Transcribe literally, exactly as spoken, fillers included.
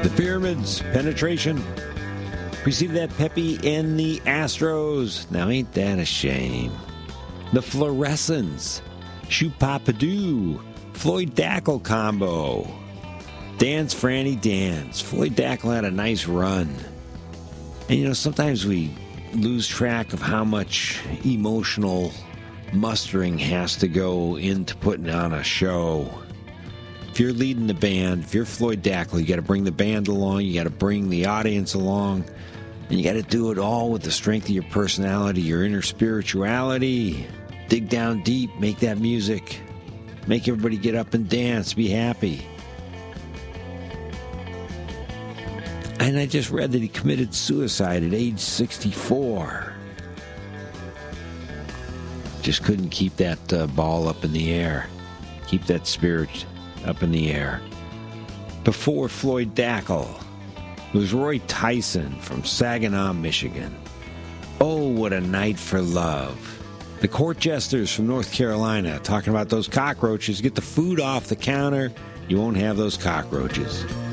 The Pyramids, Penetration. Receive that Pepe and the Astros. Now ain't that a shame? The Fluorescents, Shoe-Papa-Doo, Floyd Dackel combo. Dance Franny Dance. Floyd Dackel had a nice run. And you know, sometimes we lose track of how much emotional mustering has to go into putting on a show. If you're leading the band, if you're Floyd Dackel, you got to bring the band along, you got to bring the audience along, and you got to do it all with the strength of your personality, your inner spirituality. Dig down deep, make that music, make everybody get up and dance, be happy. And I just read that he committed suicide at age sixty-four. Just couldn't keep that uh, ball up in the air, keep that spirit up in the air. Before Floyd Dackel, it was Roy Tyson from Saginaw, Michigan. Oh, what a night for love. The Court Jesters from North Carolina talking about those cockroaches. Get the food off the counter. You won't have those cockroaches.